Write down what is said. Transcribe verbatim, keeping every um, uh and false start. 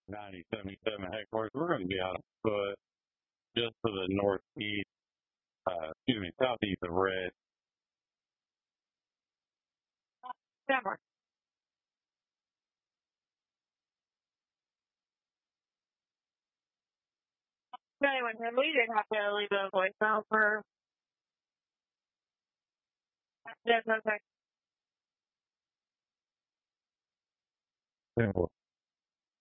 ninety seventy-seven headquarters. We're going to be on foot just to the northeast, uh, excuse me, southeast of Red. Never. Anyway, we did have to leave a voicemail for. Yes, okay.